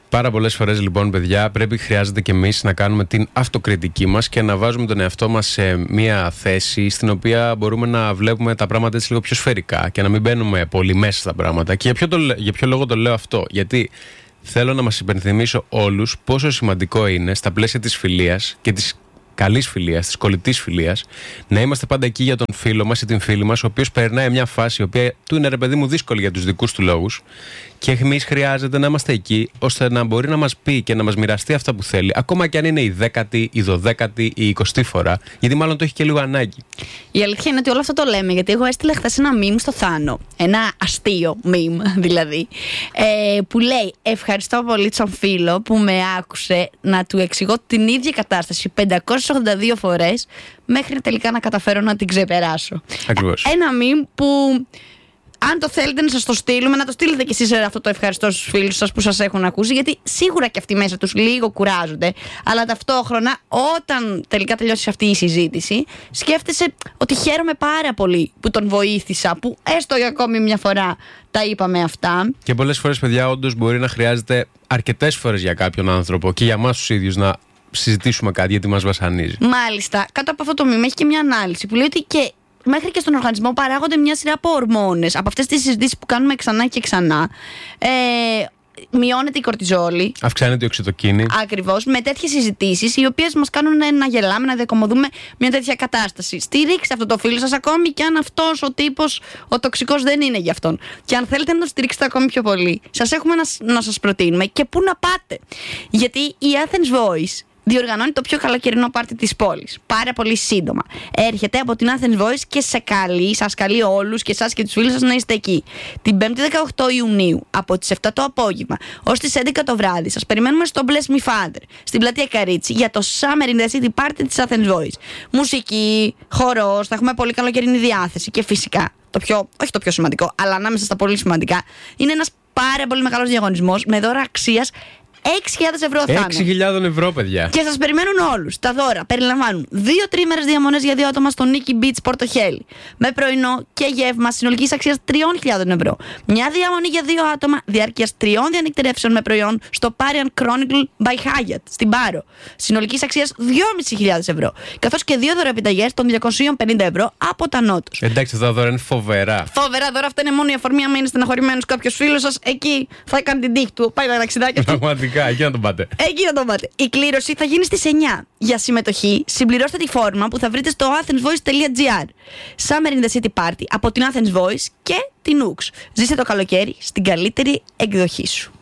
Πάρα πολλές φορές λοιπόν, παιδιά, χρειάζεται και εμείς να κάνουμε την αυτοκριτική μας και να βάζουμε τον εαυτό μας σε μια θέση στην οποία μπορούμε να βλέπουμε τα πράγματα έτσι λίγο πιο σφαιρικά και να μην μπαίνουμε πολύ μέσα στα πράγματα. Και για ποιο λόγο το λέω αυτό? Γιατί θέλω να μας υπενθυμίσω όλους πόσο σημαντικό είναι στα πλαίσια της φιλίας και της καλής φιλίας, της κολλητής φιλίας, να είμαστε πάντα εκεί για τον φίλο μας ή την φίλη μας, ο οποίος περνάει μια φάση η οποία του είναι, ρε παιδί μου, δύσκολη για τους δικούς του λόγους, και εμείς χρειάζεται να είμαστε εκεί ώστε να μπορεί να μας πει και να μας μοιραστεί αυτά που θέλει, ακόμα και αν είναι η 10η, η 12η ή η 20η φορά, γιατί μάλλον το έχει και λίγο ανάγκη. Η αλήθεια είναι ότι όλο αυτό το λέμε, γιατί εγώ έστειλα χθες ένα meme στο Θάνο. Ένα αστείο meme δηλαδή. Που λέει: ευχαριστώ πολύ τον φίλο που με άκουσε να του εξηγώ την ίδια κατάσταση 582 φορές μέχρι τελικά να καταφέρω να την ξεπεράσω. Ακριβώς. Ένα meme που, αν το θέλετε να σας το στείλουμε, να το στείλετε κι εσείς αυτό το ευχαριστώ στους φίλους σας που σας έχουν ακούσει, γιατί σίγουρα και αυτοί μέσα τους λίγο κουράζονται, αλλά ταυτόχρονα όταν τελικά τελειώσει αυτή η συζήτηση, σκέφτεσαι ότι χαίρομαι πάρα πολύ που τον βοήθησα, που έστω για ακόμη μια φορά τα είπαμε αυτά. Και πολλές φορές, παιδιά, όντως μπορεί να χρειάζεται αρκετές φορές για κάποιον άνθρωπο και για εμάς τους ίδιους να συζητήσουμε κάτι γιατί μας βασανίζει. Μάλιστα, κάτω από αυτό το μήμα έχει και μια ανάλυση που λέει ότι και μέχρι και στον οργανισμό παράγονται μια σειρά από ορμόνες από αυτές τις συζητήσεις που κάνουμε ξανά και ξανά. Μειώνεται η κορτιζόλη. Αυξάνεται η οξυτοκίνη. Ακριβώς, με τέτοιες συζητήσεις, οι οποίες μας κάνουν να γελάμε, να διακομωδούμε μια τέτοια κατάσταση. Στηρίξτε αυτό το φίλο σας, ακόμη και αν αυτός ο τύπος, ο τοξικός, δεν είναι για αυτόν. Και αν θέλετε να τον στηρίξετε ακόμη πιο πολύ, σας έχουμε να σας προτείνουμε και πού να πάτε. Γιατί η Athens Voice διοργανώνει το πιο καλοκαιρινό πάρτι της πόλης. Πάρα πολύ σύντομα. Έρχεται από την Athens Voice και σας καλεί όλους και εσάς και τους φίλους σας να είστε εκεί. Την 5η 18 Ιουνίου, από τις 7 το απόγευμα ως τις 11 το βράδυ, σας περιμένουμε στο Bless Me Father, στην πλατεία Καρίτσι, για το Summer in the City Party της Athens Voice. Μουσική, χορός, θα έχουμε πολύ καλοκαιρινή διάθεση και φυσικά, όχι το πιο σημαντικό, αλλά ανάμεσα στα πολύ σημαντικά, είναι ένας πάρα πολύ μεγάλος διαγωνισμός με δώρα αξίας 6.000 ευρώ θα είναι. 6.000 ευρώ, παιδιά. Και σας περιμένουν όλους. Τα δώρα περιλαμβάνουν 2 τρίμερες διαμονές για 2 άτομα στο Nikki Beach Πορτοχέλη, με πρωινό και γεύμα συνολικής αξίας 3.000 ευρώ. Μια διαμονή για 2 άτομα διάρκειας 3 διανυκτερεύσεων με προϊόν στο Parian Chronicle by Hyatt στην Πάρο, συνολικής αξίας 2.500 ευρώ. Καθώς και 2 δωροεπιταγές των 250 ευρώ από τα Νότος. Εντάξει, αυτά τα δώρα είναι φοβερά. Φοβερά δώρα, αυτά είναι μόνο η αφορμή. Αν είναι στεναχωρημένος κάποιος φίλος σας, εκεί θα κάνει την τύχη του. Πάει τα ταξιδάκια του. Εκεί να τον πάτε. Εκεί να τον πάτε. Η κλήρωση θα γίνει στις 9. Για συμμετοχή, συμπληρώστε τη φόρμα που θα βρείτε στο athensvoice.gr. Summer in the City Party από την Athens Voice και την Ux. Ζήστε το καλοκαίρι στην καλύτερη εκδοχή σου.